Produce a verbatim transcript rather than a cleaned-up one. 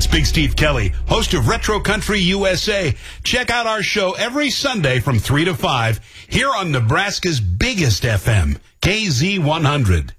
Big Steve Kelly, host of Retro Country U S A. Check out our show every Sunday from three to five here on Nebraska's biggest F M, K Z one hundred.